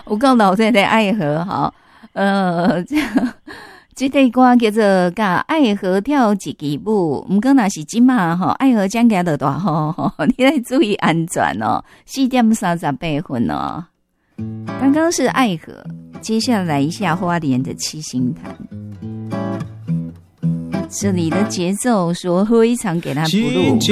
有够老在的爱河哈，这个歌叫做《甲爱河跳一支舞》，毋过若是即马吼，爱河将行到大雨吼，你要注意安全哦。4:38哦，刚刚是爱河，接下来一下花莲的七星潭。这里的节奏说非常给他不入。